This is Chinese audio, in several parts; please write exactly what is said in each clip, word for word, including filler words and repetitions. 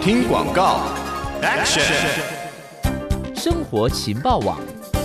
听广告 ，Action！ 生活情报网。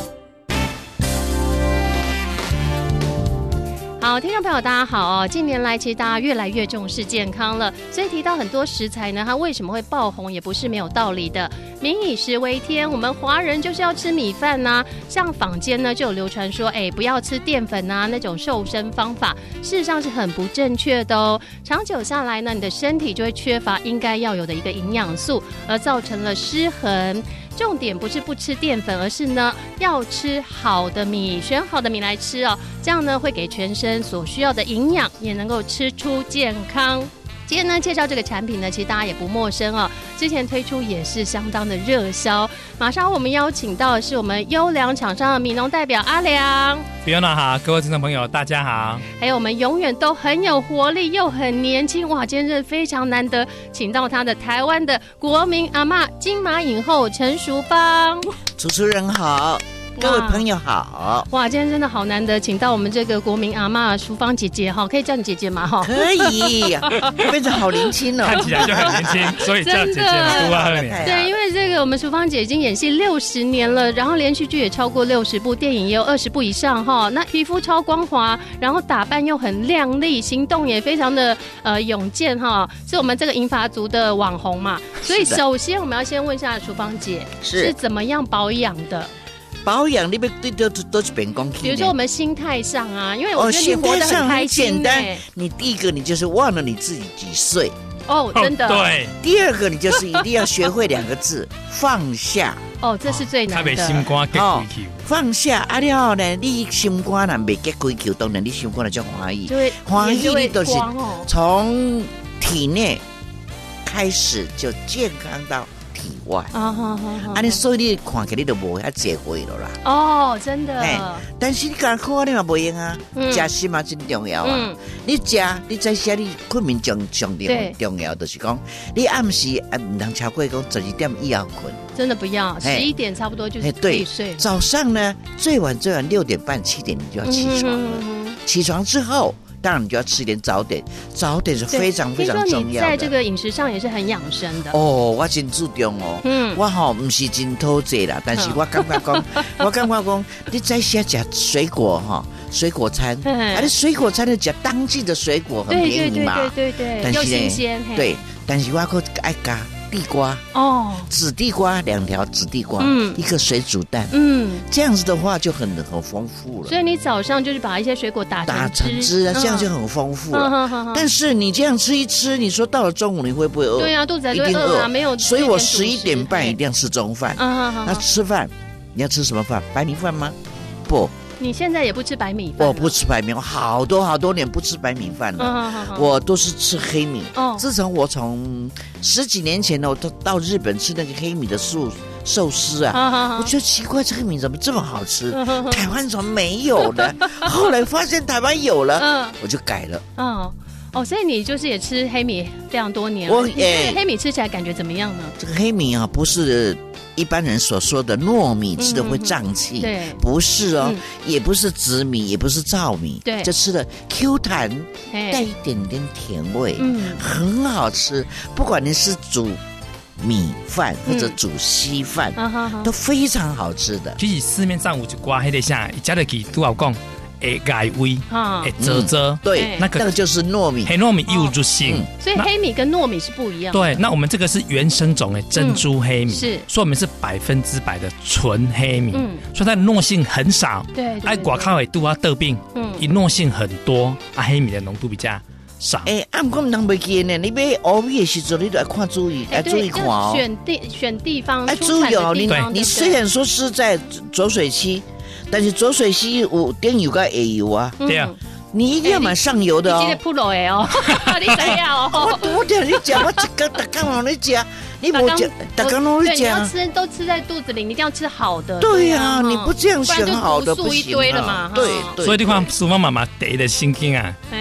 好，听众朋友大家好哦。近年来其实大家越来越重视健康了，所以提到很多食材呢，它为什么会爆红也不是没有道理的。民以食为天，我们华人就是要吃米饭呐、啊。像坊间呢就有流传说，哎，不要吃淀粉啊那种瘦身方法，事实上是很不正确的哦。长久下来呢，你的身体就会缺乏应该要有的一个营养素，而造成了失衡。重点不是不吃淀粉，而是呢要吃好的米，选好的米来吃哦，这样呢会给全身所需要的营养，也能够吃出健康。今天呢介绍这个产品呢，其实大家也不陌生哦，之前推出也是相当的热销。马上我们邀请到的是我们优良厂商的米农代表阿良。 Fiona 好，各位听众朋友大家好。 还有我们永远都很有活力又很年轻，哇，今天真的非常难得，请到他的台湾的国民阿嬷金马影后陈淑芳。 主持人好，各位朋友好。 哇，今天真的好难得，请到我们这个国民阿嬷淑芳姐姐哈，可以叫你姐姐吗？哈， 可以，变成好年轻哦， 看起来就很年轻，所以叫姐姐多啊二年。 对，因为这个我们淑芳姐已经演戏六十年了，然后连续剧也超过六十部，电影也有二十部以上哈。那皮肤超光滑，然后打扮又很靓丽，行动也非常的呃勇健哈，是我们这个银发族的网红嘛。所以首先我们要先问一下淑芳姐，是, 是怎么样保养的？ 保养你别对都都是别讲。 比如说我们心态上啊，因为我觉得你活得很开心、欸。 简单，你第一个你就是忘了你自己几岁。 哦，真的。 对。 第二个你就是一定要学会两个字，放下。 哦，这是最难的。 他心肝结开球。 放下啊了呢，你心肝若未结开球，当然你心肝就叫欢喜。欢喜你都是从体内开始就健康到体外啊，好好好，啊，你所以你看起来你都无遐结会了啦。 哦，真的。 哎，但是你敢看你嘛不用啊，食食嘛真重要啊。嗯、你食，你在写你困眠上上重重要，就是讲你暗时啊唔通超过讲十二点以后困。 真的不要，十一点差不多就是可以睡。 早上呢，最晚最晚六点半七点你就要起床了。嗯嗯、起床之后。当然你就要吃一点早点，早点是非常非常重要的。听说你在这个饮食上也是很养生的哦，我真注重哦。嗯，我吼不是真偷济啦，但是我感觉讲，我感觉讲，你在下吃水果哈，水果餐，啊，你水果餐的吃当季的水果很便宜嘛， 对对对对对，又新鲜。 对，但是我可爱加地瓜哦，紫地瓜两条紫地瓜，嗯，一个水煮蛋，嗯，这样子的话就很很丰富了。 所以你早上就是把一些水果打成打成汁啊，这样就很丰富了。嗯嗯、但是你这样吃一吃，你说到了中午你会不会饿？ 对啊，肚子还会饿啊，没有。 所以我十一点半一定要吃中饭。嗯嗯、那吃饭你要吃什么饭？白米饭吗？不。 你现在也不吃白米饭？ 我不吃白米，我好多好多年不吃白米饭了。嗯、好好我都是吃黑米。哦、自从我从十几年前呢，我到到日本吃那个黑米的寿寿司啊，好好好我觉得奇怪，这个米怎么这么好吃？好好好台湾怎么没有呢？后来发现台湾有了，嗯、我就改了。 嗯哦，所以你就是也吃黑米非常多年了。我诶，黑米吃起来感觉怎么样呢？ 这个黑米啊，不是一般人所说的糯米，吃的会胀气，对、嗯，不是哦，嗯、也不是紫米，也不是糙米，对，这吃的 Q 弹，带一点点甜味，嗯，很好吃。不管你是煮米饭或者煮稀饭，嗯、都非常好吃的。 其实市面上有一挂迄个啥，一家的给都好讲。会改味，会折折， 对，那个那个就是糯米， 黑糯米有入性， 所以黑米跟糯米是不一样的。 对，那我们这个是原生种的珍珠黑米，是，所以我们是百分之百的纯黑米，嗯，所以它的糯性很少，对，爱寡靠尾度啊得病，嗯，以糯性很多，啊黑米的浓度比较少。 哎，按讲人袂记呢，你买乌米的时候，你都要看注意，要注意看哦， 选地选地方， 哎，注意哦，你你虽然说是在浊水期。但是浊水溪有顶油跟下油啊，对啊，你一定要买上游的哦。 你这个普罗的哦，你怎样哦？ 我多点你讲，我一个大刚往你讲，你不讲，大刚往你讲。 你要吃都吃在肚子里，你一定要吃好的。 对呀，你不这样选好的不行啊。一堆了嘛。 对对。 所以你看淑芳妈妈得的心经啊，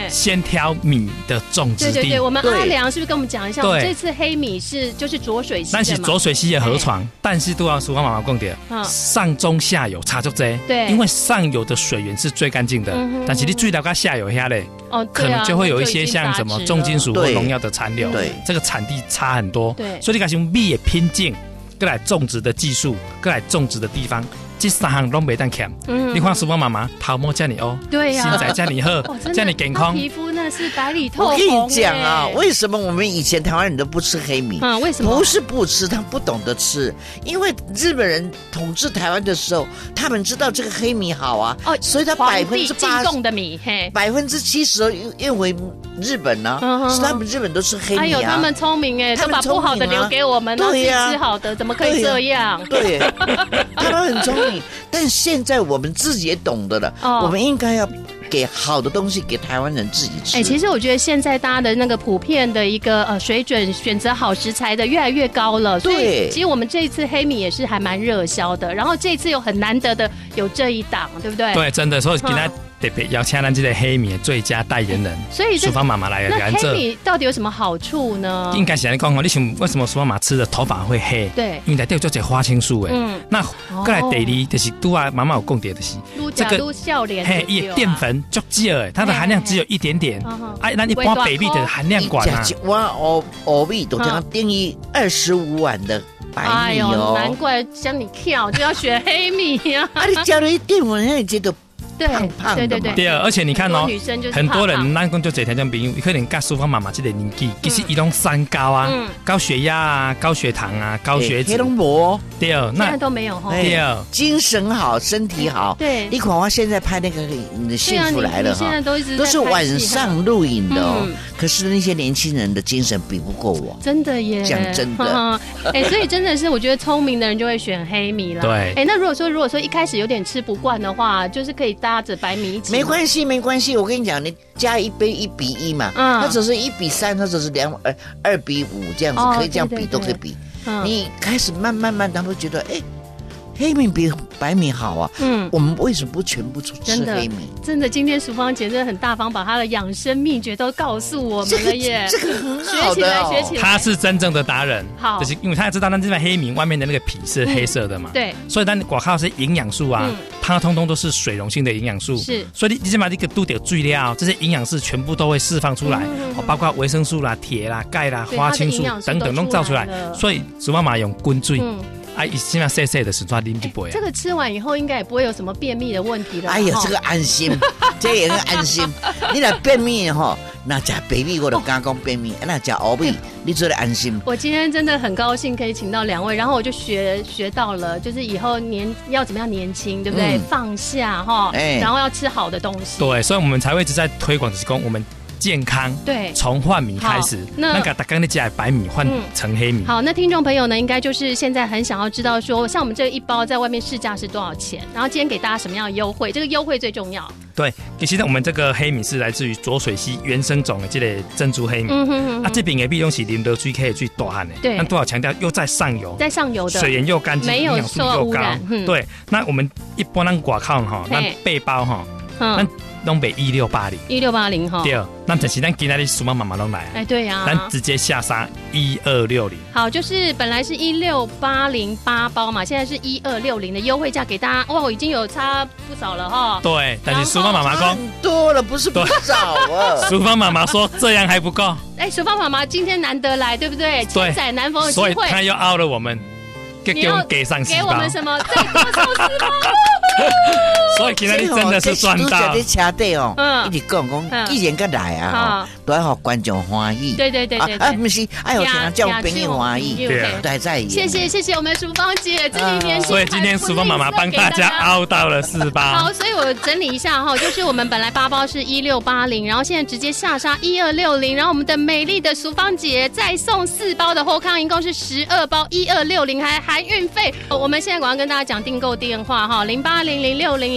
先挑米的种植地。 对对对，我们阿良是不是跟我们讲一下？我们这次黑米是就是浊水溪的嘛， 但是浊水溪的河床，但是都要淑芳妈妈讲的，上中下游差就这。对，因为上游的水源是最干净的，但是你最了到下游下嘞，哦，可能就会有一些像什么重金属或农药的残留，对，这个产地差很多。对，所以你讲用米的品种，过来种植的技术，过来种植的地方。这三项都没当欠，嗯，你看淑芳妈妈头毛叫你哦， 对呀、啊， 身材叫你好，叫你健康， 皮肤那是白里透红。 我跟你讲啊，为什么我们以前台湾人都不吃黑米？ 啊，为什么？ 不是不吃，他不懂得吃，因为日本人统治台湾的时候，他们知道这个黑米好啊，哦，所以他百分之八十的米，嘿， 百分之七十运回日本呢、啊，嗯、是他们日本都吃黑米啊。哎呦， 他们聪明哎，都把不好的留给我们，对呀、啊，吃好的，怎么可以这样？ 对，他们很聪明，但是。现在我们自己也懂得了，哦、我们应该要给好的东西给台湾人自己吃。 哎、欸，其实我觉得现在大家的那个普遍的一个呃水准，选择好食材的越来越高了。所以其实我们这一次黑米也是还蛮热销的。然后这一次有很难得的有这一档，对不对？ 对，真的，所以今天特别邀请咱这个黑米的最佳代言人， 所以淑芳妈妈来。 那黑米到底有什么好处呢？ 应该是你讲哦，你想为什么淑芳妈妈吃的头发会黑？ 对， 因为内底有做这花青素诶。嗯，那过来第二就是拄啊，妈妈有讲到的是这个笑脸， 嘿，也淀粉足少诶，它的含量只有一点点。哎，那一般北米的含量管啊， 我欧米都这样定义二十五碗的白米哦。哎呦， 难怪像你跳就要选黑米呀！ 啊，你加了一点，我让你觉得。 对， 胖胖的对对对， 对，而且你看哦， 女生就是很多人咱讲就这条件朋友，可能跟淑芳妈妈这个年纪，其实伊拢三高啊，嗯、高血压啊，高血糖啊，高血脂， 黑龙膜， 对，那现在都没有哈， 对，精神好，身体好，对，你看我现在拍那个你的幸福来了哈， 都都是晚上录影的哦，嗯、可是那些年轻人的精神比不过我， 真的耶， 讲真的， 哎，所以真的是我觉得聪明的人就会选黑米啦， 对， 哎，那如果说如果说一开始有点吃不惯的话，就是可以搭着白米一起。 没关系，没关系。我跟你讲，你加一杯一比一嘛，嗯，它只是一比三，它只是两二二比五这样子，哦、可以这样比，对对对都可以比。嗯、你开始慢慢慢，他们会觉得，哎、欸，黑米比白米好啊。嗯，我们为什么不全部吃黑米？ 真的，今天淑芳姐真的很大方，把她的养生秘诀都告诉我们了耶。 这个、这个很好的、哦， 学起来，学起来。 她是真正的达人。 好， 就是因为她也知道，那这块黑米外面的那个皮是黑色的嘛。嗯、对。所以咱广告是营养素啊。嗯，它通通都是水溶性的营养素，是，所以你你先把这个肚的最料，这些营养素全部都会释放出来，嗯嗯、包括维生素啦、铁啦、钙啦、花青素等等都造出来，所以淑芳妈妈用滚水。嗯啊，现在细细的时抓啉就不会。 这个吃完以后应该也不会有什么便秘的问题了。 哎呀，这个安心，这也很安心。你若便秘哈，那吃白米我就敢讲便秘，那吃黑米你做得安心。 我今天真的很高兴可以请到两位，然后我就学学到了，就是以后年要怎么样年轻，对不对？嗯、放下哈，欸、然后要吃好的东西。 对，所以我们才会一直在推广，就是讲我们。健康，对，从换米开始，那个大刚的加白米换成黑米。 好，那听众朋友呢，应该就是现在很想要知道说，像我们这一包在外面市价是多少钱？然后今天给大家什么样的优惠？这个优惠最重要。 对，其实我们这个黑米是来自于浊水溪原生种的这个珍珠黑米。嗯哼哼哼啊，这边的米用是林德水可以最大汉的，对，但多少强调又在上游， 在上游的， 水源又干净， 没有受污染。 对，那我们一般咱挂靠哈，那背包哈，那。东北一六八零， 一六八零哈， 对，那但是咱今天的淑芳妈妈都来， 哎，对呀、啊， 咱直接下杀一二六零。 好，就是本来是一六八零八包嘛，现在是一二六零的优惠价给大家，哇，已经有差不少了哈。 对，但是淑芳妈妈说多了，不是不少啊。 淑芳妈妈说这样还不够。 哎，淑芳妈妈今天难得来，对不对？千载难逢的机会， 所以她又凹了我们。 你要给上给我们什么？再多抽四包。 所以今天你真的是赚到。 这车底哦，嗯，一直讲讲，以前个来啊，都要让观众欢喜。 对对对对啊，不是，哎呦，天啊，叫朋友欢喜，对，都还在。 谢谢谢谢我们淑芳姐，这几年所以今天淑芳妈妈帮大家凹到了四包。 好，所以我整理一下哈，就是我们本来八包是一六八零，然后现在直接下杀一二六零，然后我们的美丽的淑芳姐再送四包的后康，一共是十二包一二六零，还还。运费，我们现在广告跟大家讲订购电话哈，零八零零六零零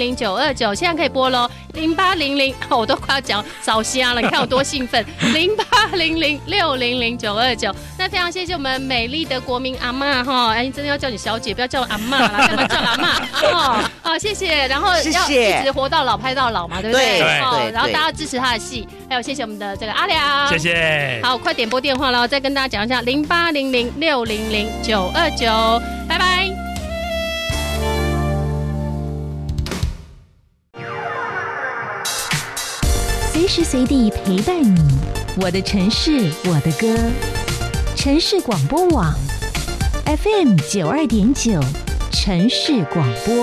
零九二九，现在可以拨喽，零八零零，我都快要讲烧香了，你看我多兴奋，零八零零六零零九二九。那非常谢谢我们美丽的国民阿嬷哈，哎，真的要叫你小姐，不要叫我阿嬷啦，干嘛叫阿嬷？哦，好，谢谢，然后要一直活到老拍到老嘛，对不对？ 对，哦， 然后大家支持他的戏，还有谢谢我们的这个阿良， 谢谢。 好，快点拨电话了，再跟大家讲一下，零八零零六零零九二九，拜拜。 随时随地陪伴你，我的城市，我的歌，城市广播网 F M 九二点九，城市广播。